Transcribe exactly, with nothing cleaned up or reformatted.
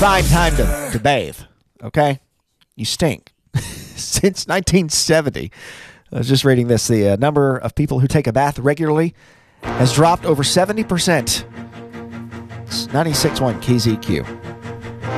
Find time to, to bathe, okay? You stink. Since nineteen seventy, I was just reading this, the uh, number of people who take a bath regularly has dropped over seventy percent. It's ninety-six point one K Z Q.